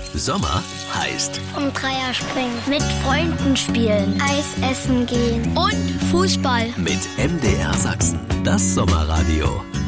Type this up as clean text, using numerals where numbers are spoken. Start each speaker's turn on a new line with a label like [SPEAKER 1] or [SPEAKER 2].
[SPEAKER 1] Sommer heißt
[SPEAKER 2] Vom Dreier springen, mit Freunden spielen, Eis essen gehen
[SPEAKER 3] und Fußball
[SPEAKER 1] mit MDR Sachsen, das Sommerradio.